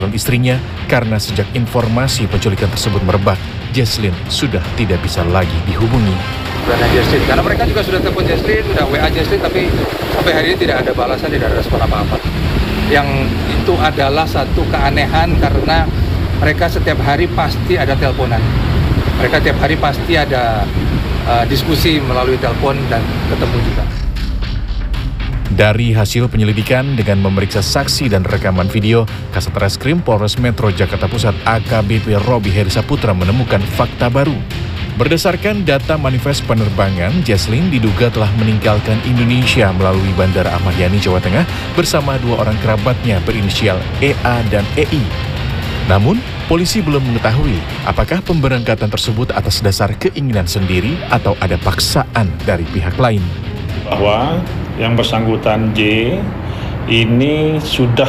istrinya karena sejak informasi penculikan tersebut merebak, Jesslyn sudah tidak bisa lagi dihubungi. Jesslyn, karena mereka juga sudah telepon Jesslyn, sudah WA Jesslyn, tapi sampai hari ini tidak ada balasan, tidak ada respon apa-apa. Yang itu adalah satu keanehan karena mereka setiap hari pasti ada teleponan. Mereka setiap hari pasti ada diskusi melalui telepon dan ketemu juga. Dari hasil penyelidikan dengan memeriksa saksi dan rekaman video, Kasat Reskrim Polres Metro Jakarta Pusat AKBP Robi Heri Saputra menemukan fakta baru. Berdasarkan data manifest penerbangan, Jesslyn diduga telah meninggalkan Indonesia melalui Bandara Ahmad Yani, Jawa Tengah bersama dua orang kerabatnya berinisial EA dan EI. Namun, polisi belum mengetahui apakah pemberangkatan tersebut atas dasar keinginan sendiri atau ada paksaan dari pihak lain. Bahwa yang bersangkutan J ini sudah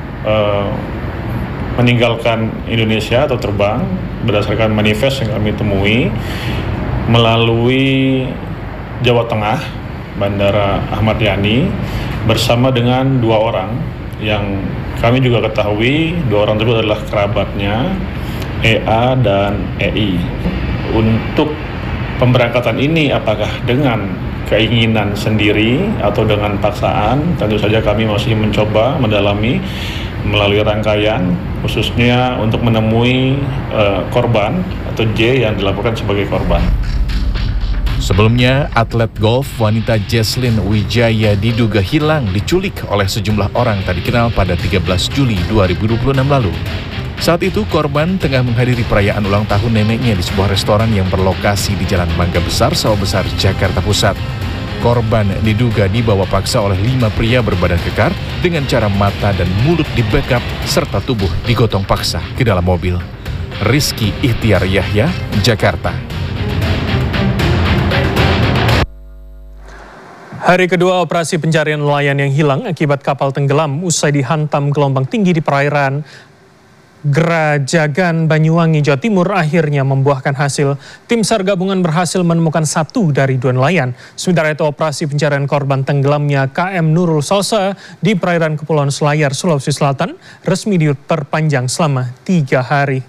meninggalkan Indonesia atau terbang berdasarkan manifest yang kami temui melalui Jawa Tengah, Bandara Ahmad Yani, bersama dengan dua orang yang kami juga ketahui dua orang tersebut adalah kerabatnya EA dan EI. Untuk pemberangkatan ini apakah dengan keinginan sendiri atau dengan paksaan, tentu saja kami masih mencoba mendalami melalui rangkaian, khususnya untuk menemui korban atau J yang dilaporkan sebagai korban. Sebelumnya, atlet golf wanita Jesslyn Wijaya diduga hilang diculik oleh sejumlah orang tak dikenal pada 13 Juli 2026 lalu. Saat itu, korban tengah menghadiri perayaan ulang tahun neneknya di sebuah restoran yang berlokasi di Jalan Mangga Besar, Sawah Besar, Jakarta Pusat. Korban diduga dibawa paksa oleh 5 pria berbadan kekar dengan cara mata dan mulut dibekap serta tubuh digotong paksa ke dalam mobil. Rizky Ihtiar Yahya, Jakarta. Hari kedua operasi pencarian nelayan yang hilang akibat kapal tenggelam usai dihantam gelombang tinggi di perairan Grajagan, Banyuwangi, Jawa Timur akhirnya membuahkan hasil. Tim SAR gabungan berhasil menemukan 1 dari 2 nelayan. Sementara itu operasi pencarian korban tenggelamnya KM Nurul Salsa di perairan Kepulauan Selayar, Sulawesi Selatan resmi diperpanjang selama 3 hari.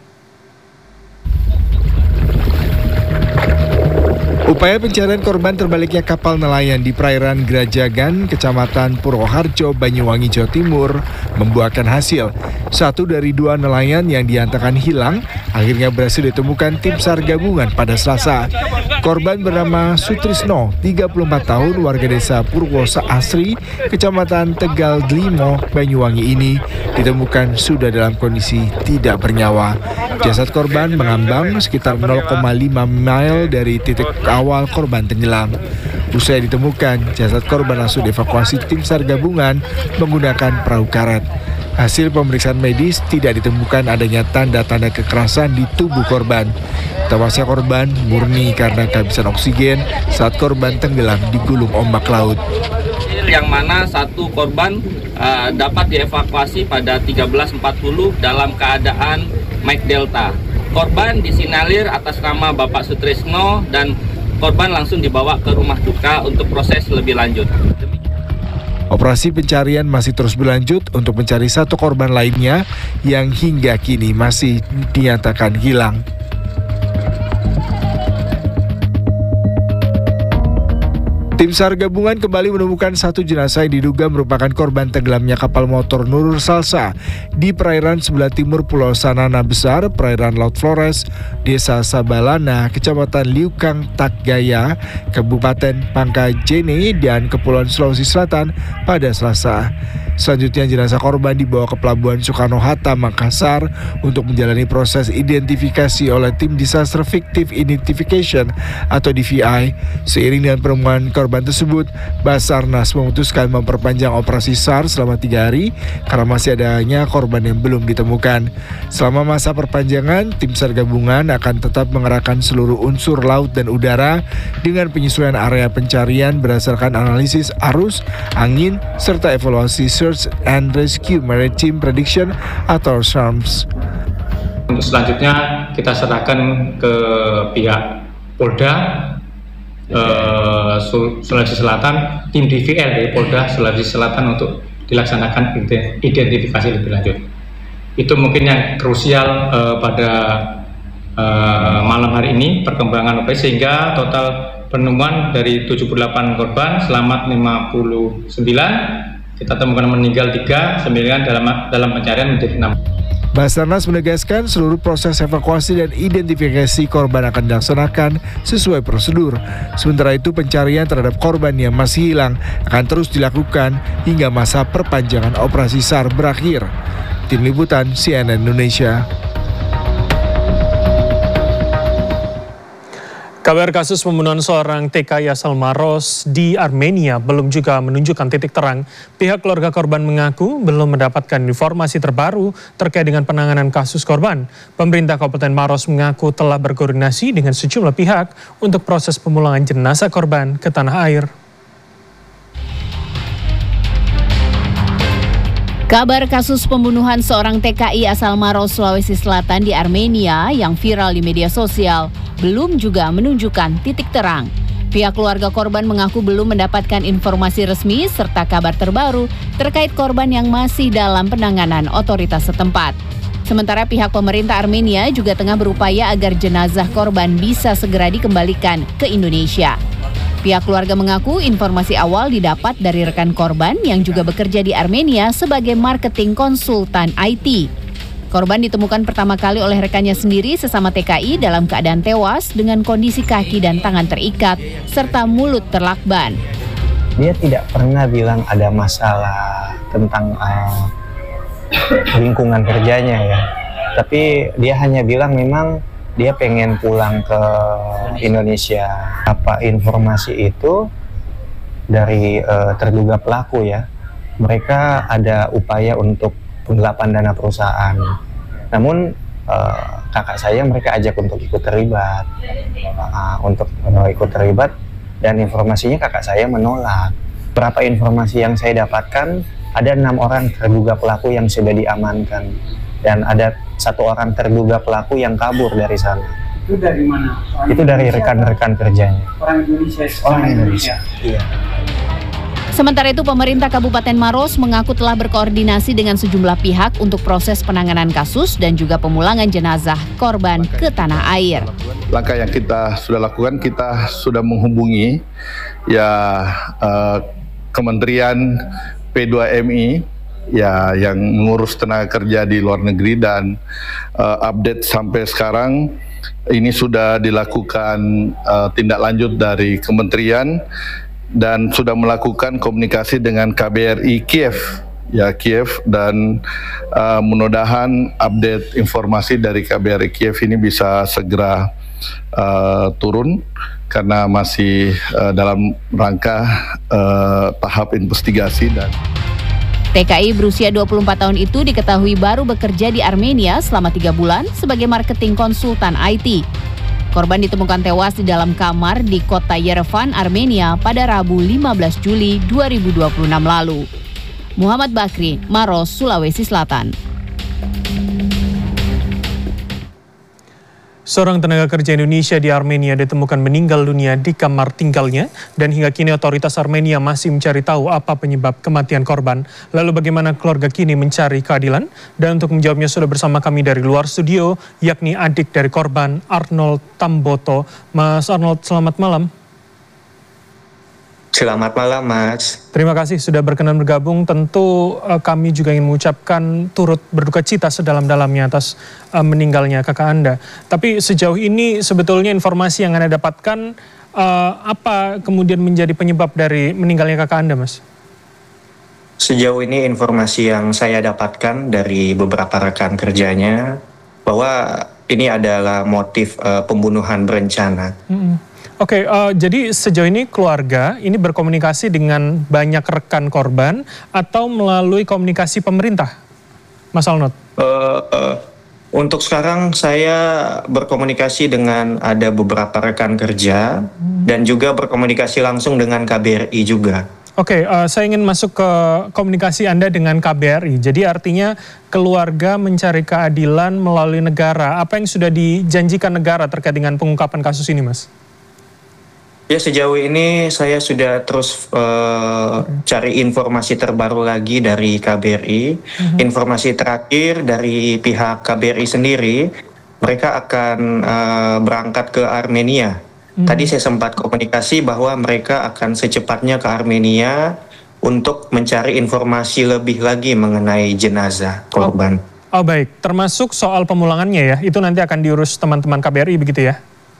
Upaya pencarian korban terbaliknya kapal nelayan di perairan Grajagan, Kecamatan Purwoharjo, Banyuwangi, Jawa Timur membuahkan hasil. 1 dari 2 nelayan yang dinyatakan hilang akhirnya berhasil ditemukan tim SAR gabungan pada Selasa. Korban bernama Sutrisno, 34 tahun, warga desa Purwosa Asri, Kecamatan Tegal Delimo, Banyuwangi ini ditemukan sudah dalam kondisi tidak bernyawa. Jasad korban mengambang sekitar 0,5 mil dari titik awal korban tenggelam. Usai ditemukan, jasad korban langsung dievakuasi tim SAR gabungan menggunakan perahu karet. Hasil pemeriksaan medis tidak ditemukan adanya tanda-tanda kekerasan di tubuh korban. Tewasnya korban murni karena kehabisan oksigen saat korban tenggelam di gulung ombak laut. Yang mana 1 korban dapat dievakuasi pada 13.40 dalam keadaan Mike Delta. Korban disinalir atas nama Bapak Sutrisno dan korban langsung dibawa ke rumah duka untuk proses lebih lanjut. Operasi pencarian masih terus berlanjut untuk mencari 1 korban lainnya yang hingga kini masih dinyatakan hilang. Tim SAR gabungan kembali menemukan 1 jenazah yang diduga merupakan korban tenggelamnya kapal motor Nurul Salsa di perairan sebelah timur Pulau Sanana Besar, perairan Laut Flores, Desa Sabalana, Kecamatan Liukang Takgaya, Kabupaten Pangkajene, dan Kepulauan Sulawesi Selatan pada Selasa. Selanjutnya jenazah korban dibawa ke Pelabuhan Soekarno-Hatta, Makassar untuk menjalani proses identifikasi oleh tim Disaster Victim Identification atau DVI. Seiring dengan penemuan korban tersebut, Basarnas memutuskan memperpanjang operasi SAR selama 3 hari karena masih adanya korban yang belum ditemukan. Selama masa perpanjangan, tim SAR gabungan akan tetap mengerahkan seluruh unsur laut dan udara dengan penyesuaian area pencarian berdasarkan analisis arus, angin, serta evaluasi Search and Rescue Maritime Prediction atau SARMS. Untuk selanjutnya kita serahkan ke pihak Polda Sulawesi Selatan, tim DVL dari Polda Sulawesi Selatan untuk dilaksanakan identifikasi lebih lanjut. Itu mungkin yang krusial pada malam hari ini perkembangan operasi, sehingga total penemuan dari 78 korban selamat 59, kita temukan meninggal 3, 9 dalam pencarian menjadi 6. Basarnas menegaskan seluruh proses evakuasi dan identifikasi korban akan dilaksanakan sesuai prosedur. Sementara itu pencarian terhadap korban yang masih hilang akan terus dilakukan hingga masa perpanjangan operasi SAR berakhir. Tim Liputan CNN Indonesia. Kabar kasus pembunuhan seorang TKI asal Maros di Armenia belum juga menunjukkan titik terang. Pihak keluarga korban mengaku belum mendapatkan informasi terbaru terkait dengan penanganan kasus korban. Pemerintah Kabupaten Maros mengaku telah berkoordinasi dengan sejumlah pihak untuk proses pemulangan jenazah korban ke tanah air. Kabar kasus pembunuhan seorang TKI asal Maros, Sulawesi Selatan di Armenia yang viral di media sosial belum juga menunjukkan titik terang. Pihak keluarga korban mengaku belum mendapatkan informasi resmi serta kabar terbaru terkait korban yang masih dalam penanganan otoritas setempat. Sementara pihak pemerintah Armenia juga tengah berupaya agar jenazah korban bisa segera dikembalikan ke Indonesia. Pihak keluarga mengaku informasi awal didapat dari rekan korban yang juga bekerja di Armenia sebagai marketing konsultan IT. Korban ditemukan pertama kali oleh rekannya sendiri sesama TKI dalam keadaan tewas dengan kondisi kaki dan tangan terikat serta mulut terlakban. Dia tidak pernah bilang ada masalah tentang lingkungan kerjanya ya. Tapi dia hanya bilang memang dia pengen pulang ke Indonesia. Apa informasi itu dari terduga pelaku ya. Mereka ada upaya untuk penggelapan dana perusahaan. Namun kakak saya mereka ajak untuk ikut terlibat. Ikut terlibat dan informasinya kakak saya menolak. Berapa informasi yang saya dapatkan, ada 6 orang terduga pelaku yang sudah diamankan. Dan ada 1 orang terduga pelaku yang kabur dari sana. Itu dari mana? Itu dari rekan-rekan kerjanya. Orang Indonesia. Orang Indonesia. Iya. Sementara itu pemerintah Kabupaten Maros mengaku telah berkoordinasi dengan sejumlah pihak untuk proses penanganan kasus dan juga pemulangan jenazah korban ke tanah air. Langkah yang kita sudah lakukan, kita sudah menghubungi Kementerian P2MI ya yang mengurus tenaga kerja di luar negeri, dan update sampai sekarang ini sudah dilakukan tindak lanjut dari kementerian dan sudah melakukan komunikasi dengan KBRI Kiev dan mudah-mudahan update informasi dari KBRI Kiev ini bisa segera turun karena masih dalam rangka tahap investigasi. Dan TKI berusia 24 tahun itu diketahui baru bekerja di Armenia selama 3 bulan sebagai marketing konsultan IT. Korban ditemukan tewas di dalam kamar di kota Yerevan, Armenia pada Rabu 15 Juli 2026 lalu. Muhammad Bakri, Maros, Sulawesi Selatan. Seorang tenaga kerja Indonesia di Armenia ditemukan meninggal dunia di kamar tinggalnya dan hingga kini otoritas Armenia masih mencari tahu apa penyebab kematian korban. Lalu bagaimana keluarga kini mencari keadilan? Dan untuk menjawabnya sudah bersama kami dari luar studio, yakni adik dari korban Arnold Tamboto. Mas Arnold, selamat malam. Selamat malam, Mas. Terima kasih sudah berkenan bergabung. Tentu kami juga ingin mengucapkan turut berduka cita sedalam-dalamnya atas meninggalnya kakak Anda. Tapi sejauh ini sebetulnya informasi yang Anda dapatkan, apa kemudian menjadi penyebab dari meninggalnya kakak Anda, Mas? Sejauh ini informasi yang saya dapatkan dari beberapa rekan kerjanya bahwa ini adalah motif pembunuhan berencana. Oke, jadi sejauh ini keluarga ini berkomunikasi dengan banyak rekan korban atau melalui komunikasi pemerintah, Mas Arnold? Untuk sekarang saya berkomunikasi dengan ada beberapa rekan kerja dan juga berkomunikasi langsung dengan KBRI juga. Oke, saya ingin masuk ke komunikasi Anda dengan KBRI. Jadi artinya keluarga mencari keadilan melalui negara. Apa yang sudah dijanjikan negara terkait dengan pengungkapan kasus ini, Mas? Ya, sejauh ini saya sudah terus cari informasi terbaru lagi dari KBRI. Informasi terakhir dari pihak KBRI sendiri, mereka akan berangkat ke Armenia. Tadi saya sempat komunikasi bahwa mereka akan secepatnya ke Armenia untuk mencari informasi lebih lagi mengenai jenazah korban. Oh baik, termasuk soal pemulangannya ya, itu nanti akan diurus teman-teman KBRI begitu ya?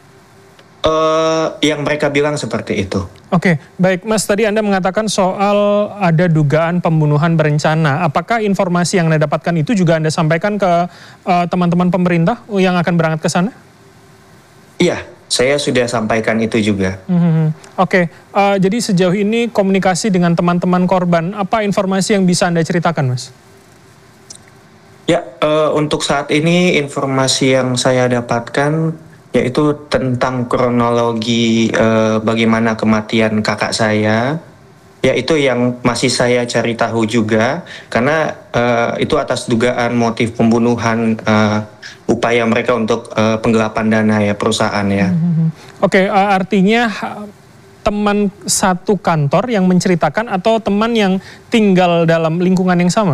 Yang mereka bilang seperti itu. Oke, baik Mas, tadi Anda mengatakan soal ada dugaan pembunuhan berencana. Apakah informasi yang Anda dapatkan itu juga Anda sampaikan ke teman-teman pemerintah yang akan berangkat ke sana? Iya, saya sudah sampaikan itu juga. Oke, jadi sejauh ini komunikasi dengan teman-teman korban, apa informasi yang bisa Anda ceritakan, Mas? Ya, untuk saat ini informasi yang saya dapatkan yaitu tentang kronologi bagaimana kematian kakak saya, yaitu yang masih saya cari tahu juga, karena itu atas dugaan motif pembunuhan, upaya mereka untuk penggelapan dana ya perusahaan ya. Oke, artinya teman satu kantor yang menceritakan atau teman yang tinggal dalam lingkungan yang sama?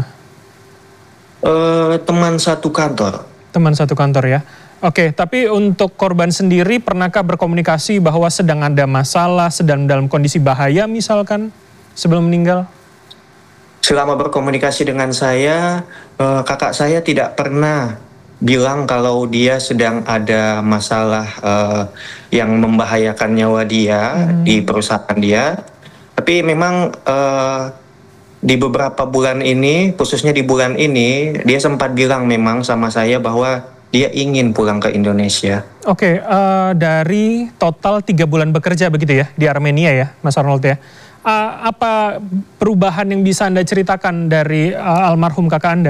Teman satu kantor. Teman satu kantor ya. Oke, tapi untuk korban sendiri pernahkah berkomunikasi bahwa sedang ada masalah, sedang dalam kondisi bahaya misalkan sebelum meninggal? Selama berkomunikasi dengan saya, kakak saya tidak pernah bilang kalau dia sedang ada masalah yang membahayakan nyawa dia di perusahaan dia. Tapi memang di beberapa bulan ini, khususnya di bulan ini, dia sempat bilang memang sama saya bahwa dia ingin pulang ke Indonesia. Oke, dari total 3 bulan bekerja begitu ya di Armenia ya, Mas Arnold ya. Apa perubahan yang bisa Anda ceritakan dari almarhum kakak Anda?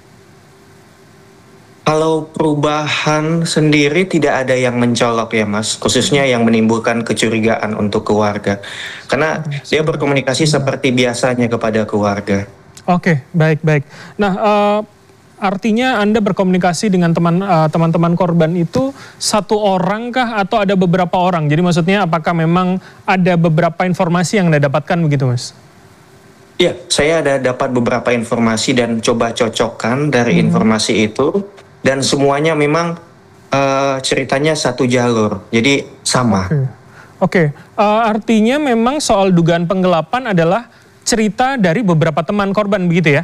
Kalau perubahan sendiri tidak ada yang mencolok ya Mas, khususnya yang menimbulkan kecurigaan untuk keluarga. Karena dia berkomunikasi seperti biasanya kepada keluarga. Oke, baik-baik. Nah, artinya Anda berkomunikasi dengan teman-teman korban itu satu orang kah atau ada beberapa orang? Jadi maksudnya apakah memang ada beberapa informasi yang Anda dapatkan begitu Mas? Iya, saya ada dapat beberapa informasi dan coba cocokkan dari informasi itu. Dan semuanya memang ceritanya satu jalur, jadi sama. Oke. Artinya memang soal dugaan penggelapan adalah cerita dari beberapa teman korban begitu ya?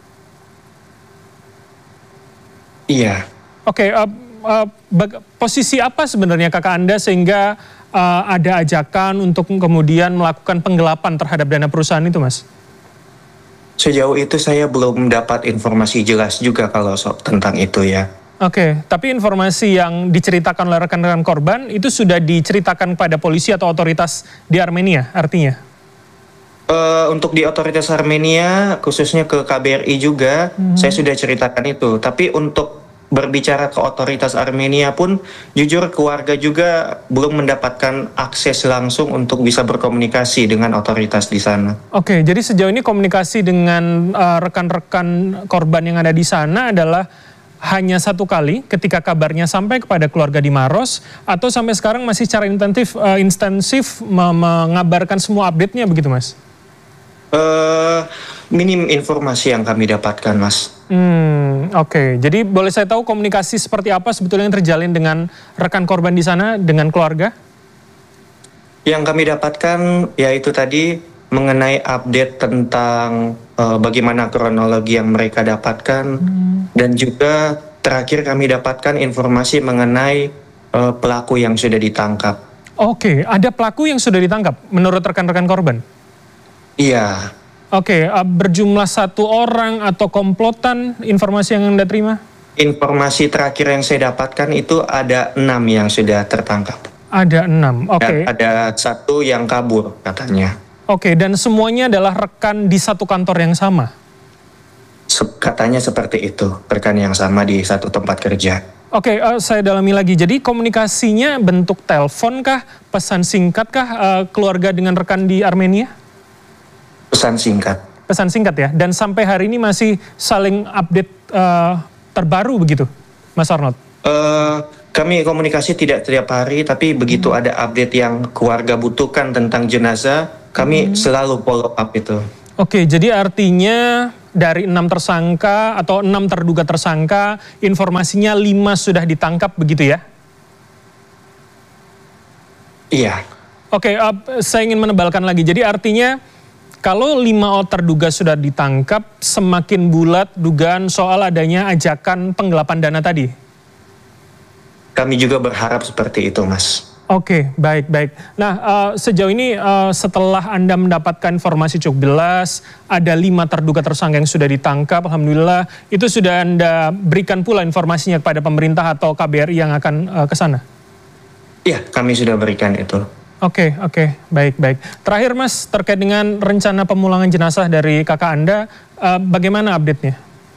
Iya. Oke, posisi apa sebenarnya kakak Anda sehingga ada ajakan untuk kemudian melakukan penggelapan terhadap dana perusahaan itu, Mas? Sejauh itu saya belum dapat informasi jelas juga kalau tentang itu ya. Oke, tapi informasi yang diceritakan oleh rekan-rekan korban itu sudah diceritakan kepada polisi atau otoritas di Armenia artinya? Untuk di otoritas Armenia, khususnya ke KBRI juga, saya sudah ceritakan itu. Tapi untuk berbicara ke otoritas Armenia pun, jujur keluarga juga belum mendapatkan akses langsung untuk bisa berkomunikasi dengan otoritas di sana. Oke, jadi sejauh ini komunikasi dengan rekan-rekan korban yang ada di sana adalah hanya satu kali ketika kabarnya sampai kepada keluarga di Maros, atau sampai sekarang masih secara intensif mengabarkan semua update-nya begitu, Mas? Minim informasi yang kami dapatkan, Mas. Oke. Jadi boleh saya tahu komunikasi seperti apa sebetulnya yang terjalin dengan rekan korban di sana, dengan keluarga? Yang kami dapatkan yaitu tadi mengenai update tentang bagaimana kronologi yang mereka dapatkan, dan juga terakhir kami dapatkan informasi mengenai pelaku yang sudah ditangkap. Oke, ada pelaku yang sudah ditangkap menurut rekan-rekan korban? Iya. Oke, berjumlah 1 orang atau komplotan informasi yang Anda terima? Informasi terakhir yang saya dapatkan itu ada 6 yang sudah tertangkap. Ada 6, oke. Dan ada 1 yang kabur katanya. Oke, dan semuanya adalah rekan di satu kantor yang sama? Katanya seperti itu, rekan yang sama di satu tempat kerja. Oke, saya dalami lagi. Jadi komunikasinya bentuk telepon kah, pesan singkat kah keluarga dengan rekan di Armenia? Pesan singkat. Pesan singkat ya, dan sampai hari ini masih saling update terbaru begitu, Mas Arnold? Kami komunikasi tidak tiap hari, tapi begitu ada update yang keluarga butuhkan tentang jenazah, kami selalu follow up itu. Oke, jadi artinya dari 6 tersangka atau 6 terduga tersangka, informasinya 5 sudah ditangkap begitu ya? Iya. Oke, saya ingin menebalkan lagi. Jadi artinya kalau 5 terduga sudah ditangkap, semakin bulat dugaan soal adanya ajakan penggelapan dana tadi? Kami juga berharap seperti itu, Mas. Oke, baik. Nah, sejauh ini setelah Anda mendapatkan informasi cukup jelas, ada 5 terduga tersangka yang sudah ditangkap, alhamdulillah. Itu sudah Anda berikan pula informasinya kepada pemerintah atau KBRI yang akan ke sana? Iya, kami sudah berikan itu. Oke, baik. Terakhir Mas, terkait dengan rencana pemulangan jenazah dari kakak Anda, bagaimana update-nya?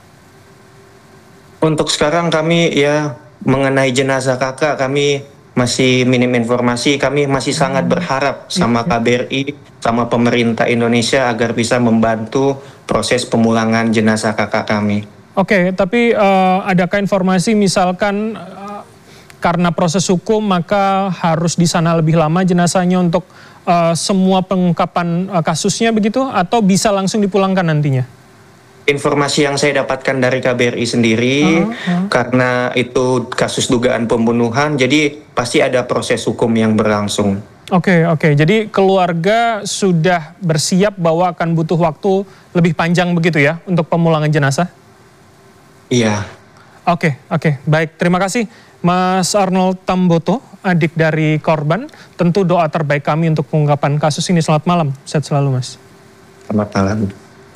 Untuk sekarang kami mengenai jenazah kakak, kami masih minim informasi. Kami masih sangat berharap sama KBRI, sama pemerintah Indonesia agar bisa membantu proses pemulangan jenazah kakak kami. Oke, tapi adakah informasi misalkan karena proses hukum maka harus di sana lebih lama jenazahnya untuk semua pengungkapan kasusnya begitu, atau bisa langsung dipulangkan nantinya? Informasi yang saya dapatkan dari KBRI sendiri, karena itu kasus dugaan pembunuhan, jadi pasti ada proses hukum yang berlangsung. Oke. Jadi keluarga sudah bersiap bahwa akan butuh waktu lebih panjang begitu ya untuk pemulangan jenazah? Iya. Oke. Baik, terima kasih Mas Arnold Tamboto, adik dari korban. Tentu doa terbaik kami untuk pengungkapan kasus ini. Selamat malam, sehat selalu Mas. Selamat malam.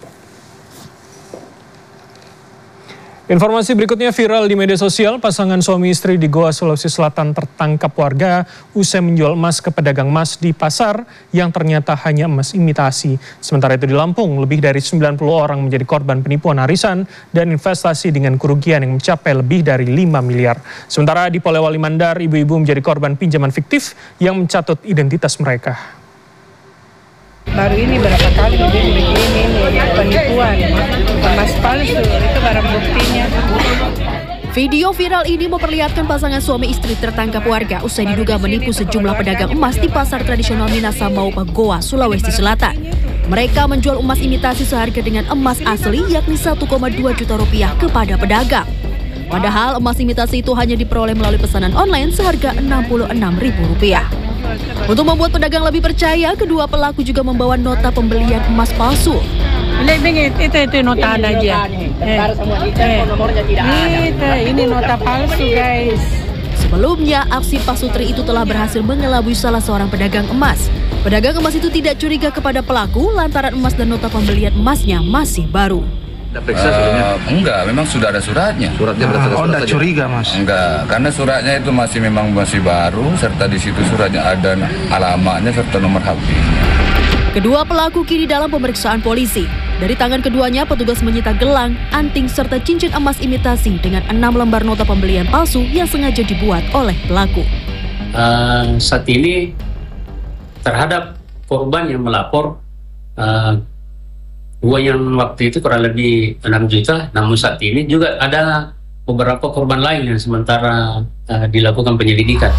Informasi berikutnya viral di media sosial, pasangan suami istri di Goa, Sulawesi Selatan tertangkap warga usai menjual emas ke pedagang emas di pasar yang ternyata hanya emas imitasi. Sementara itu di Lampung, lebih dari 90 orang menjadi korban penipuan arisan dan investasi dengan kerugian yang mencapai lebih dari 5 miliar. Sementara di Polewali Mandar, ibu-ibu menjadi korban pinjaman fiktif yang mencatut identitas mereka. Baru ini berapa kali begini penipuan, emas palsu, itu barang buktinya. Video viral ini memperlihatkan pasangan suami istri tertangkap warga usai diduga menipu sejumlah pedagang emas di pasar tradisional Minasa-Mau, Goa, Sulawesi Selatan. Mereka menjual emas imitasi seharga dengan emas asli yakni 1,2 juta rupiah kepada pedagang. Padahal emas imitasi itu hanya diperoleh melalui pesanan online seharga Rp66.000. Untuk membuat pedagang lebih percaya, kedua pelaku juga membawa nota pembelian emas palsu. Itu nota ada aja. Ini nota palsu, guys. Sebelumnya, aksi Pak Sutri itu telah berhasil mengelabui salah seorang pedagang emas. Pedagang emas itu tidak curiga kepada pelaku lantaran emas dan nota pembelian emasnya masih baru. Enggak, memang sudah ada suratnya. Suratnya enggak curiga, Mas? Enggak, karena suratnya itu masih baru, serta di situ suratnya ada alamatnya serta nomor HP. Kedua pelaku kini dalam pemeriksaan polisi. Dari tangan keduanya, petugas menyita gelang, anting, serta cincin emas imitasi dengan 6 lembar nota pembelian palsu yang sengaja dibuat oleh pelaku. Saat ini terhadap korban yang melapor, uang yang waktu itu kurang lebih 6 juta, namun saat ini juga ada beberapa korban lain yang sementara dilakukan penyelidikan.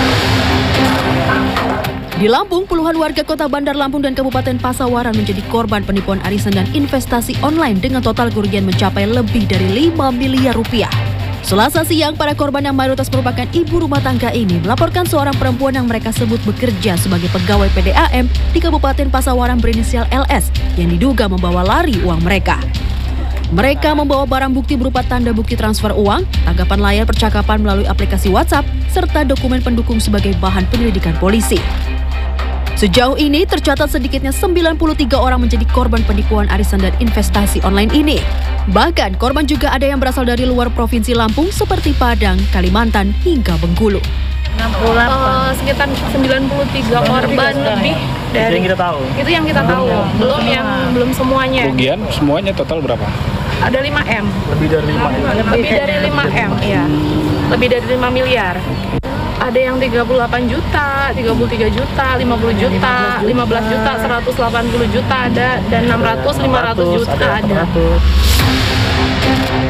Di Lampung, puluhan warga kota Bandar Lampung dan Kabupaten Pasawaran menjadi korban penipuan arisan dan investasi online dengan total kerugian mencapai lebih dari 5 miliar rupiah. Selasa siang, para korban yang mayoritas merupakan ibu rumah tangga ini melaporkan seorang perempuan yang mereka sebut bekerja sebagai pegawai PDAM di Kabupaten Pasawaran berinisial LS yang diduga membawa lari uang mereka. Mereka membawa barang bukti berupa tanda bukti transfer uang, tanggapan layar percakapan melalui aplikasi WhatsApp, serta dokumen pendukung sebagai bahan penyelidikan polisi. Sejauh ini tercatat sedikitnya 93 orang menjadi korban penipuan arisan dan investasi online ini. Bahkan korban juga ada yang berasal dari luar Provinsi Lampung seperti Padang, Kalimantan, hingga Bengkulu. Sekitar 93 korban lebih dari yang kita tahu. Itu yang kita tahu, belum semuanya. Kerugian semuanya total berapa? Ada 5M. Lebih dari 5M. Lebih dari 5M, ya. Lebih dari 5 miliar. Ada yang 38 juta, 33 juta, 50 juta, 15 juta, 180 juta ada, dan 600, 500 juta ada.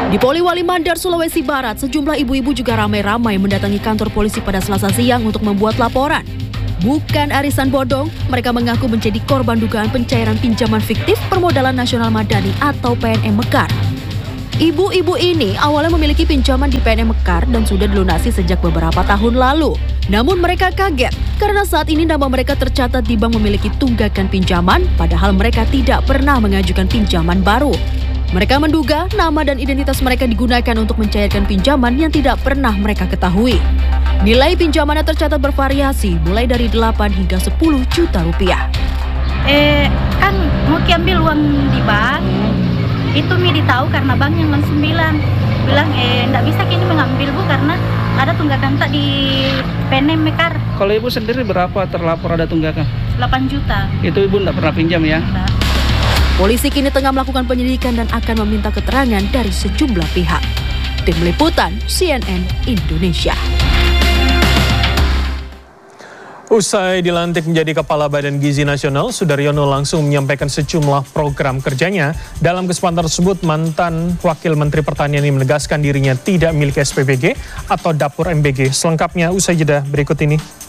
Di Poliwali Mandar, Sulawesi Barat, sejumlah ibu-ibu juga ramai-ramai mendatangi kantor polisi pada Selasa siang untuk membuat laporan. Bukan arisan bodong, mereka mengaku menjadi korban dugaan pencairan pinjaman fiktif Permodalan Nasional Madani atau PNM Mekar. Ibu-ibu ini awalnya memiliki pinjaman di PNM Mekar dan sudah dilunasi sejak beberapa tahun lalu. Namun mereka kaget karena saat ini nama mereka tercatat di bank memiliki tunggakan pinjaman, padahal mereka tidak pernah mengajukan pinjaman baru. Mereka menduga nama dan identitas mereka digunakan untuk mencairkan pinjaman yang tidak pernah mereka ketahui. Nilai pinjamannya tercatat bervariasi mulai dari 8 hingga 10 juta rupiah. Kan mau ambil uang di bank, itu Mi tahu karena bank yang langsung bilang enggak bisa kini mengambil Bu karena ada tunggakan tak di PNM Mekar. Kalau Ibu sendiri berapa terlapor ada tunggakan? 8 juta. Itu Ibu enggak pernah pinjam ya? Enggak. Polisi kini tengah melakukan penyelidikan dan akan meminta keterangan dari sejumlah pihak. Tim Liputan CNN Indonesia. Usai dilantik menjadi Kepala Badan Gizi Nasional, Sudaryono langsung menyampaikan sejumlah program kerjanya. Dalam kesempatan tersebut, mantan Wakil Menteri Pertanian ini menegaskan dirinya tidak memiliki SPBG atau dapur MBG. Selengkapnya usai jeda berikut ini.